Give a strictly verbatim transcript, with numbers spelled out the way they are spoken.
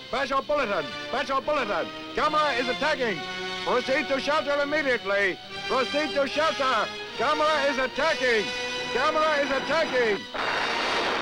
Special bulletin! Special bulletin! Camera is attacking! Proceed to shelter immediately! Proceed to shelter! Camera is attacking! Camera is attacking!